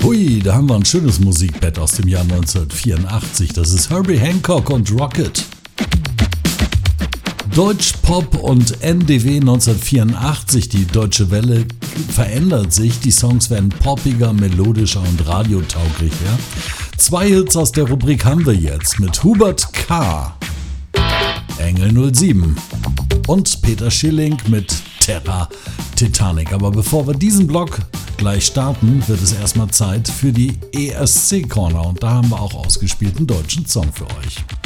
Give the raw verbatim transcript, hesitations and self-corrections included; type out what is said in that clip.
Hui, da haben wir ein schönes Musikbett aus dem Jahr neunzehnhundertvierundachtzig. Das ist Herbie Hancock und Rocket. Deutschpop und N D W neunzehnhundertvierundachtzig. Die Deutsche Welle verändert sich. Die Songs werden poppiger, melodischer und radiotauglicher. Zwei Hits aus der Rubrik haben wir jetzt mit Hubert K., Engel null sieben und Peter Schilling mit Terra Titanic. Aber bevor wir diesen Block gleich starten, wird es erstmal Zeit für die E S C Corner und da haben wir auch ausgespielten deutschen Song für euch.